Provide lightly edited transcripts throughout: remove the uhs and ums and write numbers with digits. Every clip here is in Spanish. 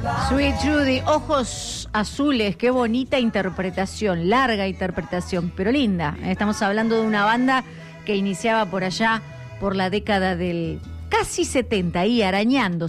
Sweet Judy, ojos azules, qué bonita interpretación, larga interpretación, pero linda. Estamos hablando de una banda que iniciaba por allá, por la década del casi 70, y arañando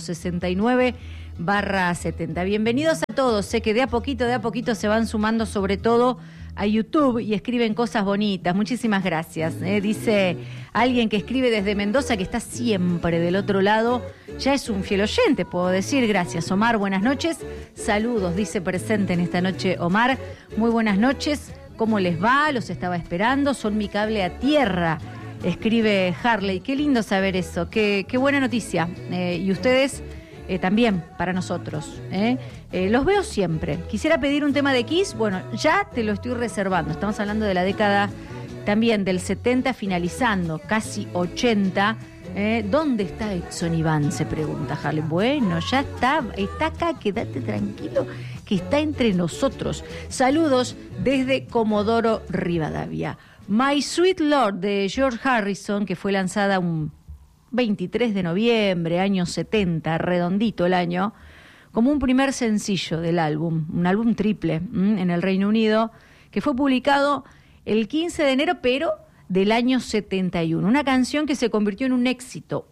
69/70. Bienvenidos a todos, sé que de a poquito se van sumando, sobre todo a YouTube, y escriben cosas bonitas. Muchísimas gracias. Dice alguien que escribe desde Mendoza, que está siempre del otro lado, ya es un fiel oyente, puedo decir. Gracias, Omar, buenas noches. Saludos, dice presente en esta noche Omar. Muy buenas noches, ¿cómo les va? Los estaba esperando, son mi cable a tierra, escribe Harley. Qué lindo saber eso, qué buena noticia. Y ustedes también para nosotros. Los veo siempre. Quisiera pedir un tema de Kiss, bueno, ya te lo estoy reservando. Estamos hablando de la década también del 70 finalizando, casi 80. ¿Dónde está Edson Iván?, se pregunta Harley. Bueno, ya está acá, quédate tranquilo, que está entre nosotros. Saludos desde Comodoro Rivadavia. My Sweet Lord de George Harrison, que fue lanzada un 23 de noviembre, año 70, redondito el año, como un primer sencillo del álbum, un álbum triple en el Reino Unido, que fue publicado el 15 de enero, pero del año 71. Una canción que se convirtió en un éxito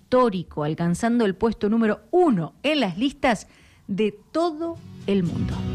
histórico, alcanzando el puesto número 1 en las listas de todo el mundo.